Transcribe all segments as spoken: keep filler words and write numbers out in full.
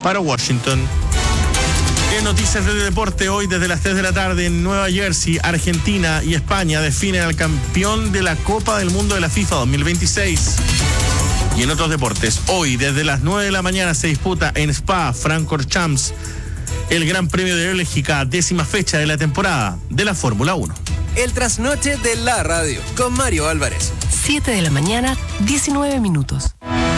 para Washington. En noticias de deporte, hoy desde las tres de la tarde en Nueva Jersey, Argentina y España definen al campeón de la Copa del Mundo de la FIFA dos mil veintiséis. Y en otros deportes, hoy desde las nueve de la mañana se disputa en Spa-Francorchamps el Gran Premio de Bélgica, décima fecha de la temporada de la Fórmula uno. El trasnoche de la radio con Mario Álvarez. siete de la mañana, diecinueve minutos.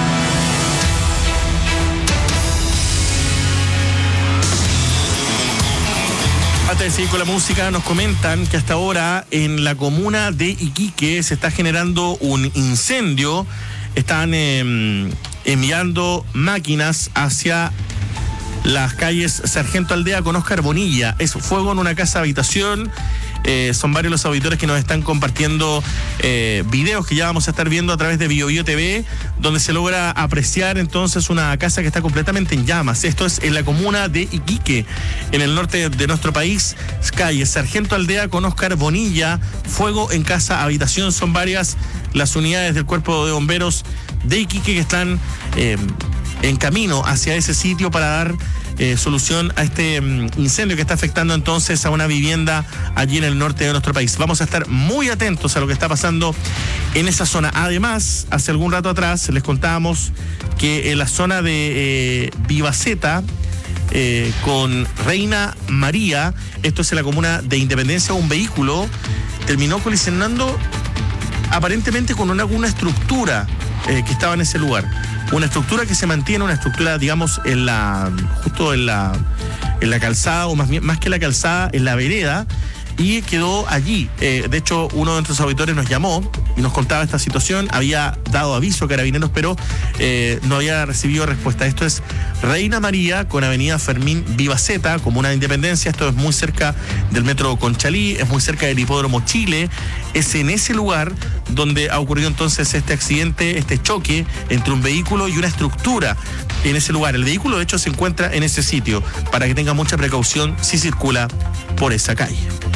Antes de seguir con la música, nos comentan que hasta ahora en la comuna de Iquique se está generando un incendio. Están eh, enviando máquinas hacia las calles Sargento Aldea con Oscar Bonilla. Es fuego en una casa habitación. Eh, son varios los auditores que nos están compartiendo eh, videos que ya vamos a estar viendo a través de Bio Bio T V, donde se logra apreciar entonces una casa que está completamente en llamas. Esto es en la comuna de Iquique, en el norte de nuestro país. Calle Sargento Aldea con Oscar Bonilla, fuego en casa habitación. Son varias las unidades del Cuerpo de Bomberos de Iquique que están eh, en camino hacia ese sitio para dar Eh, solución a este um, incendio que está afectando entonces a una vivienda allí en el norte de nuestro país. Vamos a estar muy atentos a lo que está pasando en esa zona. Además, hace algún rato atrás les contábamos que en la zona de eh, Vivaceta eh, con Reina María, esto es en la comuna de Independencia, un vehículo terminó colisionando aparentemente con una, una estructura eh, que estaba en ese lugar. Una estructura que se mantiene, una estructura, digamos, en la, justo en la, en la calzada, o más bien, más que la calzada, en la vereda, y quedó allí. Eh, de hecho, uno de nuestros auditores nos llamó y nos contaba esta situación. Había dado aviso a Carabineros, pero eh, no había recibido respuesta. Esto es Reina María con Avenida Fermín Vivaceta, comuna de Independencia. Esto es muy cerca del metro Conchalí, es muy cerca del Hipódromo Chile. Es en ese lugar donde ha ocurrido entonces este accidente, este choque entre un vehículo y una estructura en ese lugar. El vehículo, de hecho, se encuentra en ese sitio, para que tenga mucha precaución si circula por esa calle.